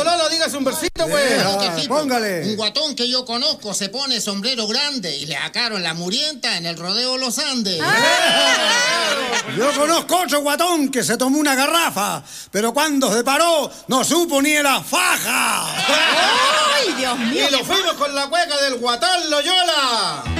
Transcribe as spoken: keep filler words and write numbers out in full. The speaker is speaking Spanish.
Lolo, dígase un versito, pues. Yeah, póngale. Un guatón que yo conozco se pone sombrero grande y le sacaron la murienta en el rodeo Los Andes. Yo conozco otro guatón que se tomó una garrafa, pero cuando se paró no supo ni la faja. ¡Ay, Dios mío! Y lo fuimos con la cueca del Guatón Loyola.